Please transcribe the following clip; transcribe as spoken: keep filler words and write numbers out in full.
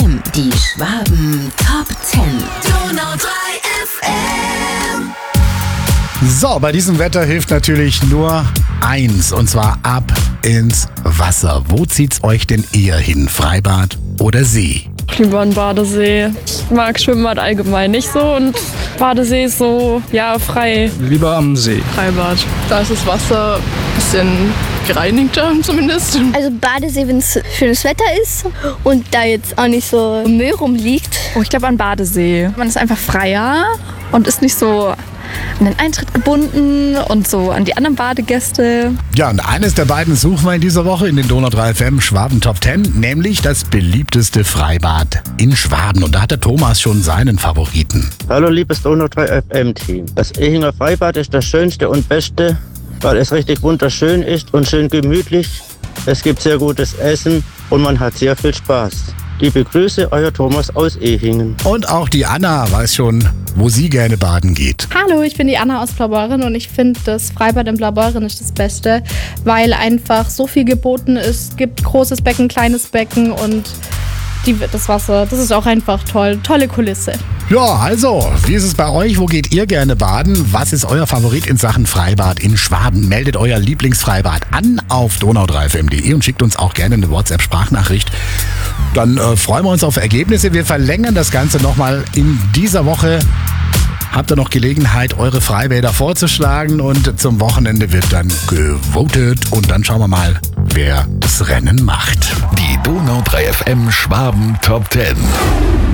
M, die Schwaben Top zehn. Donau drei F M. So, bei diesem Wetter hilft natürlich nur eins, und zwar ab ins Wasser. Wo zieht's euch denn eher hin? Freibad oder See? Lieber ein Badesee. Ich mag Schwimmbad allgemein nicht so und Badesee ist so, ja, frei. Lieber am See. Freibad. Da ist das Wasser ein bisschen gereinigter zumindest. Also Badesee, wenn es schönes Wetter ist und da jetzt auch nicht so Müll rumliegt. Oh, ich glaube an Badesee. Man ist einfach freier und ist nicht so an den Eintritt gebunden und so an die anderen Badegäste. Ja, und eines der beiden suchen wir in dieser Woche in den Donau drei F M Schwaben Top zehn, nämlich das beliebteste Freibad in Schwaben. Und da hat der Thomas schon seinen Favoriten. Hallo liebes Donau drei F M-Team. Das Ehinger Freibad ist das schönste und beste, weil es richtig wunderschön ist und schön gemütlich. Es gibt sehr gutes Essen und man hat sehr viel Spaß. Liebe Grüße, euer Thomas aus Ehingen. Und auch die Anna weiß schon, wo sie gerne baden geht. Hallo, ich bin die Anna aus Blaubeuren und ich finde, das Freibad in Blaubeuren ist das Beste, weil einfach so viel geboten ist. Es gibt großes Becken, kleines Becken und die, das Wasser, das ist auch einfach toll. Tolle Kulisse. Ja, also, wie ist es bei euch? Wo geht ihr gerne baden? Was ist euer Favorit in Sachen Freibad in Schwaben? Meldet euer Lieblingsfreibad an auf donau drei f m punkt de und schickt uns auch gerne eine WhatsApp-Sprachnachricht. Dann äh, freuen wir uns auf Ergebnisse. Wir verlängern das Ganze nochmal in dieser Woche. Habt ihr noch Gelegenheit, eure Freibäder vorzuschlagen, und zum Wochenende wird dann gewotet und dann schauen wir mal, wer das Rennen macht. Die Donau drei F M Schwaben Top zehn.